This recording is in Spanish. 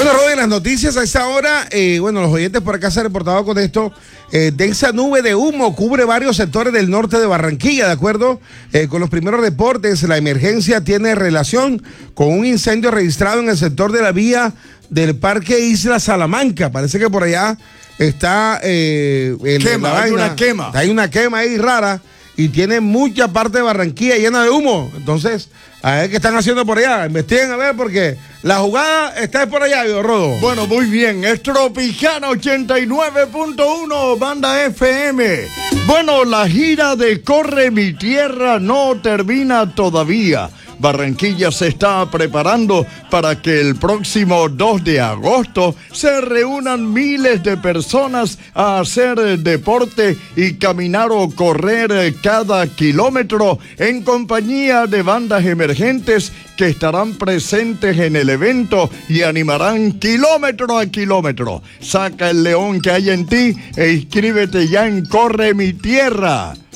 Bueno, Robin, las noticias a esta hora, los oyentes por acá se han reportado con esto. Densa nube de humo cubre varios sectores del norte de Barranquilla. De acuerdo con los primeros reportes, la emergencia tiene relación con un incendio registrado en el sector de la vía del Parque Isla Salamanca. Parece que por allá está hay una quema. Hay una quema ahí rara y tiene mucha parte de Barranquilla llena de humo. Entonces, a ver qué están haciendo por allá. Investiguen a ver porque la jugada está por allá, yo Rodo. Bueno, muy bien. Es Tropicana 89.1, Banda FM. Bueno, la gira de Corre Mi Tierra no termina todavía. Barranquilla se está preparando para que el próximo 2 de agosto se reúnan miles de personas a hacer deporte y caminar o correr cada kilómetro en compañía de bandas emergentes que estarán presentes en el evento y animarán kilómetro a kilómetro. Saca el león que hay en ti e inscríbete ya en Corre Mi Tierra.